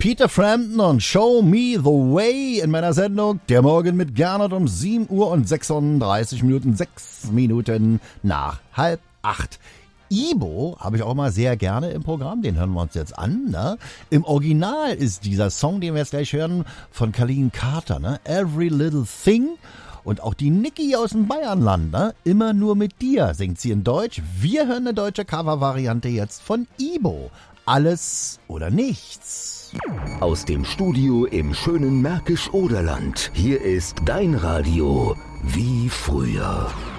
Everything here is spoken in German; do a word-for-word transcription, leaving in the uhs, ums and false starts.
Peter Frampton und Show Me the Way in meiner Sendung Der Morgen mit Gernot um sieben Uhr und sechsunddreißig Minuten, sechs Minuten nach halb acht. Ibo habe ich auch immer sehr gerne im Programm, den hören wir uns jetzt an. Ne? Im Original ist dieser Song, den wir jetzt gleich hören, von Colleen Carter, ne? Every Little Thing. Und auch die Niki aus dem Bayernland, ne? Immer nur mit dir, singt sie in Deutsch. Wir hören eine deutsche Covervariante jetzt von Ibo. Alles oder nichts. Aus dem Studio im schönen Märkisch-Oderland. Hier ist dein Radio wie früher.